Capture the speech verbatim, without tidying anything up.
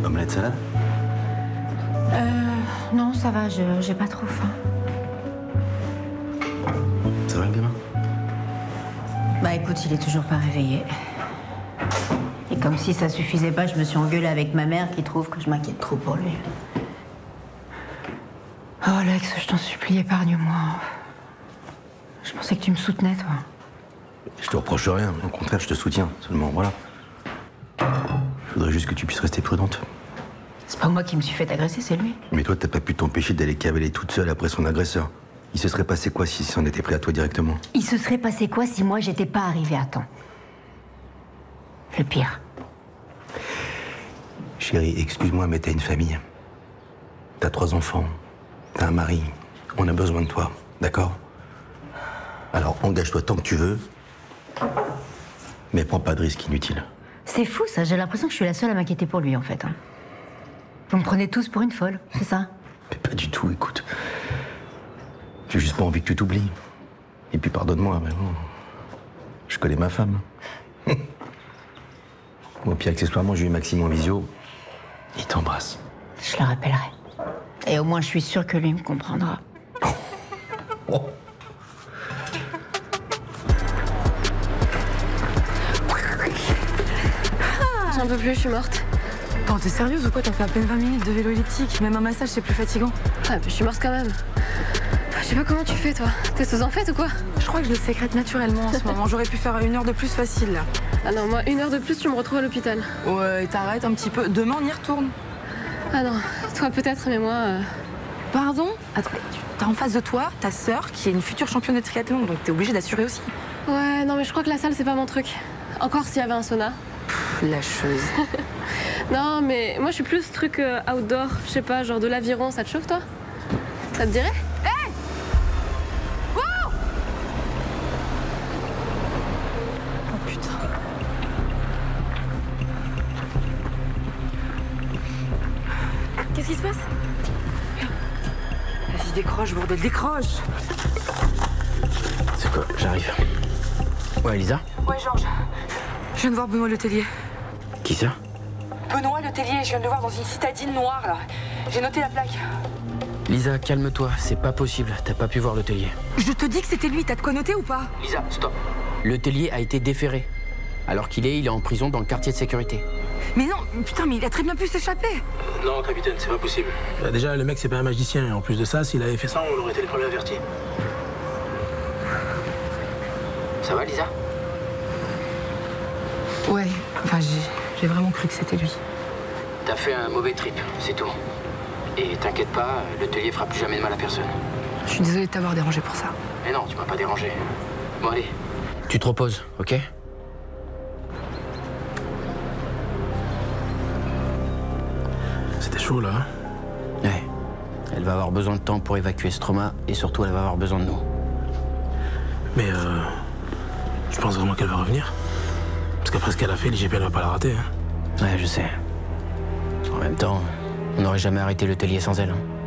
Omelette salade? Euh... Non, ça va, je j'ai pas trop faim. Ça va le gamin? Bah écoute, il est toujours pas réveillé. Et comme si ça suffisait pas, je me suis engueulée avec ma mère qui trouve que je m'inquiète trop pour lui. Oh Alex, je t'en supplie, épargne-moi. Je pensais que tu me soutenais, toi. Je te reproche rien, au contraire, je te soutiens. Seulement, voilà. Je voudrais juste que tu puisses rester prudente. C'est pas moi qui me suis fait agresser, c'est lui. Mais toi, t'as pas pu t'empêcher d'aller cavaler toute seule après son agresseur. Il se serait passé quoi si c'en était pris à toi directement? Il se serait passé quoi si moi j'étais pas arrivée à temps? Le pire. Chérie, excuse-moi, mais t'as une famille. T'as trois enfants. T'as un mari. On a besoin de toi, d'accord? Alors engage-toi tant que tu veux, mais prends pas de risques inutiles. C'est fou ça, j'ai l'impression que je suis la seule à m'inquiéter pour lui en fait. Hein. Vous me prenez tous pour une folle, c'est ça? Mais pas du tout, écoute. J'ai juste pas envie que tu t'oublies. Et puis pardonne-moi, mais bon. Je connais ma femme. Bon, puis accessoirement, j'ai eu Maxime en visio. Il t'embrasse. Je le rappellerai. Et au moins, je suis sûre que lui me comprendra. Oh. J'en peux plus, je suis morte. Attends, t'es sérieuse ou quoi? T'as fait à peine vingt minutes de vélo elliptique. Même un massage, c'est plus fatigant. Ah, mais je suis morte quand même. Je sais pas comment tu fais, toi. T'es sous en fait ou quoi? Je crois que je le sécrète naturellement en ce moment. J'aurais pu faire une heure de plus facile, là. Ah non, moi, une heure de plus, tu me retrouves à l'hôpital. Ouais, t'arrêtes un petit peu. Demain, on y retourne. Ah non, toi peut-être, mais moi... Euh... Pardon? Attends, t'as en face de toi ta sœur qui est une future championne de triathlon, donc t'es obligée d'assurer aussi. Ouais, non, mais je crois que la salle, c'est pas mon truc. Encore s'il y avait un sauna. Pff, lâcheuse. Non, mais moi, je suis plus truc euh, outdoor. Je sais pas, genre de l'aviron, ça te chauffe, toi? Ça te dirait? Hé! Wow! Oh putain. Qu'est-ce qui se passe? Vas-y, décroche, bordel, décroche! C'est quoi? J'arrive. Ouais, Lisa? Ouais, Georges. Je viens de voir Benoît Letellier. Qui ça? Benoît Letellier, je viens de le voir dans une citadine noire, là. J'ai noté la plaque. Lisa, calme-toi, c'est pas possible. T'as pas pu voir l'hôtelier. Je te dis que c'était lui, t'as de quoi noter ou pas? Lisa, stop. L'hôtelier a été déféré. Alors qu'il est, il est en prison dans le quartier de sécurité. Mais non, putain, mais il a très bien pu s'échapper. Non, capitaine, c'est pas possible. Bah, déjà, le mec, c'est pas un magicien. Et en plus de ça, s'il avait fait ça, on aurait été les premiers avertis. Ça va, Lisa? Ouais, enfin, j'ai, j'ai vraiment cru que c'était lui. T'as fait un mauvais trip, c'est tout. Et t'inquiète pas, l'hôtelier fera plus jamais de mal à personne. Je suis désolée de t'avoir dérangé pour ça. Mais non, tu m'as pas dérangé. Bon, allez. Tu te reposes, ok? C'était chaud, là. Hein? Ouais. Elle va avoir besoin de temps pour évacuer ce trauma et surtout, elle va avoir besoin de nous. Mais, euh... je pense vraiment qu'elle va revenir. Parce qu'après ce qu'elle a fait, l'I G P, elle va pas la rater, hein. Ouais, je sais. En même temps, on n'aurait jamais arrêté l'hôtelier sans elle. Hein.